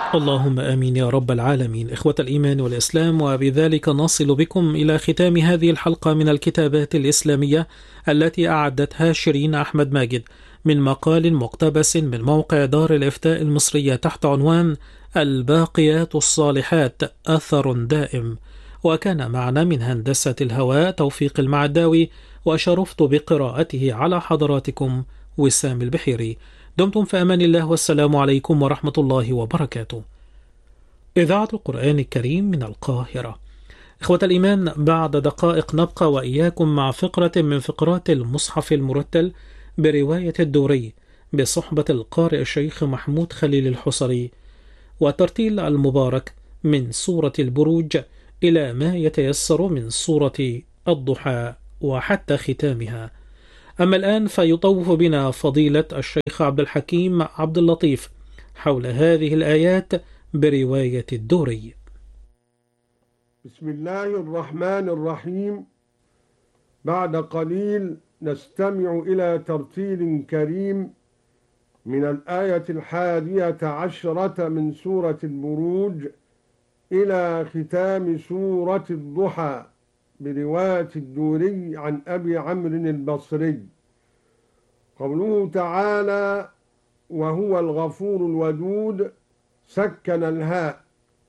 اللهم آمين يا رب العالمين. إخوة الإيمان والإسلام، وبذلك نصل بكم إلى ختام هذه الحلقة من الكتابات الإسلامية التي أعدتها شيرين أحمد ماجد من مقال مقتبس من موقع دار الإفتاء المصرية تحت عنوان الباقيات الصالحات أثر دائم. وكان معنا من هندسة الهواء توفيق المعداوي، وشرفت بقراءته على حضراتكم وسام البحيري. دمتم في أمان الله، والسلام عليكم ورحمة الله وبركاته. إذاعة القرآن الكريم من القاهرة. إخوة الإيمان، بعد دقائق نبقى وإياكم مع فقرة من فقرات المصحف المرتل برواية الدوري بصحبة القارئ الشيخ محمود خليل الحصري، وترتيل المبارك من سورة البروج إلى ما يتيسر من سورة الضحى وحتى ختامها. أما الآن فيطوف بنا فضيلة الشيخ عبد الحكيم عبد اللطيف حول هذه الآيات برواية الدوري. بسم الله الرحمن الرحيم. بعد قليل نستمع إلى ترتيل كريم من الآية 11 من سورة البروج إلى ختام سورة الضحى برواية الدوري عن أبي عمرو البصري. قوله تعالى: وهو الغفور الودود، سكن الهاء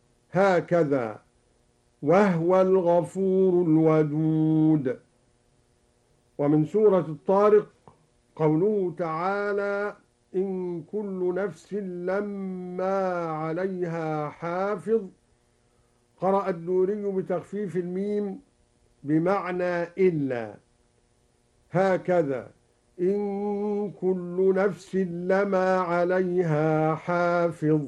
هكذا، وهو الغفور الودود. ومن سورة الطارق قوله تعالى: إن كل نفس لما عليها حافظ. قرأ الدوري بتخفيف الميم بمعنى إلا، هكذا: إن كل نفس لما عليها حافظ.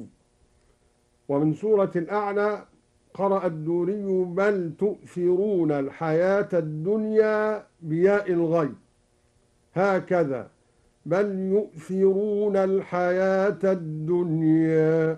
ومن سورة الأعلى قرأ الدوري: بل تؤثرون الحياة الدنيا بياء الغيب، هكذا: بل يؤثرون الحياة الدنيا.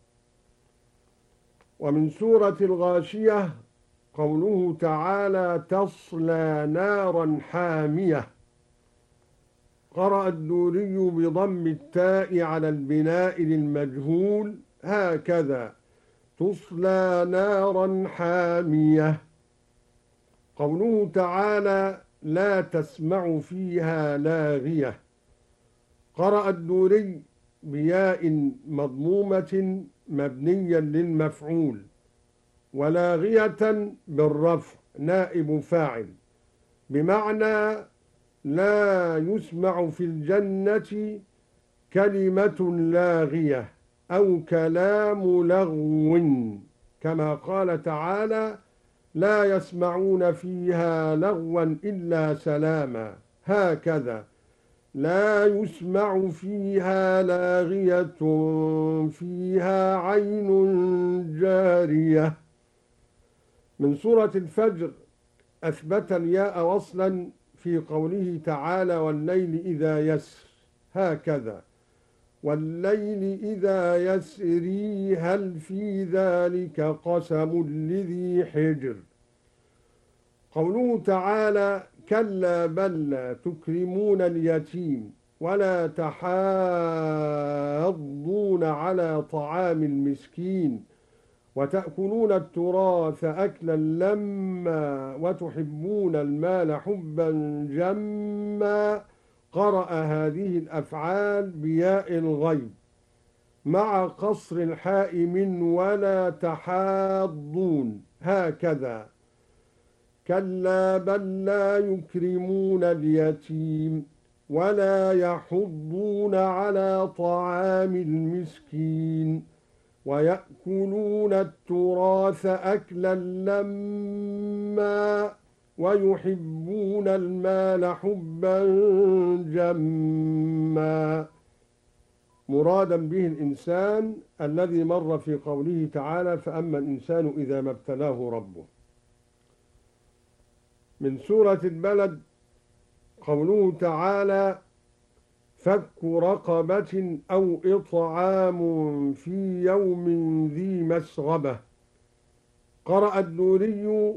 ومن سورة الغاشية قوله تعالى: تصلى نارا حامية. قرأ الدوري بضم التاء على البناء للمجهول، هكذا: تصلى نارا حامية. قوله تعالى: لا تسمع فيها لاغية. قرأ الدوري بياء مضمومة مبنيا للمفعول، ولاغية بالرفع نائب فاعل، بمعنى لا يسمع في الجنة كلمة لاغية أو كلام لغو، كما قال تعالى: لا يسمعون فيها لغوا إلا سلاما، هكذا: لا يسمع فيها لاغية فيها عين جارية. من سورة الفجر أثبت الياء وصلا في قوله تعالى: والليل إذا يسر، هكذا: والليل إذا يسري هل في ذلك قسم لذي حجر. قوله تعالى: كلا بل لا تكرمون اليتيم ولا تحاضون على طعام المسكين وتأكلون التراث أكلا لما وتحبون المال حبا جما. قرأ هذه الأفعال بياء الغيب مع قصر الحاء من ولا تحاضون، هكذا: كلا بل لا يكرمون اليتيم ولا يحضون على طعام المسكين ويأكلون التراث أكلا لما ويحبون المال حبا جما. مرادا به الإنسان الذي مر في قوله تعالى: فأما الإنسان إذا ما ابتلاه ربه. من سورة البلد قوله تعالى: فك رقبة أو إطعام في يوم ذي مسغبة. قرأ الدوري: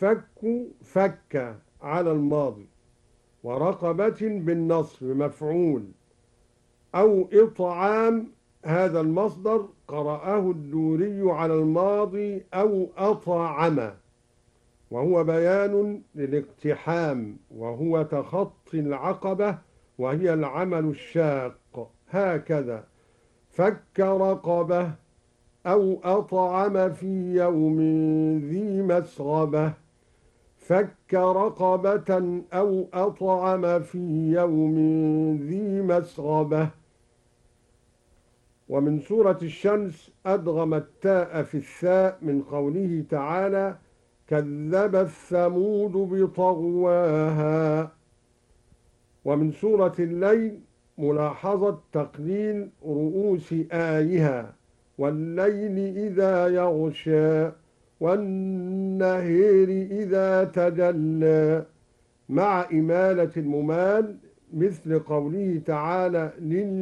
فك على الماضي، ورقبة بالنصب مفعول، أو إطعام هذا المصدر قرأه الدوري على الماضي أو أطعم، وهو بيان للاقتحام، وهو تخطي العقبة، وهي العمل الشاق. هكذا: فك رقبة أو أطعم في يوم ذي مسغبة. فك رقبة أو أطعم في يوم ذي مسغبة. ومن سورة الشمس أدغم التاء في الثاء من قوله تعالى: كذبت ثمود بطغواها. ومن سورة الليل ملاحظة تقليل رؤوس آيها: والليل إذا يغشى والنهر إذا تجلى، مع إمالة الممال مثل قوله تعالى: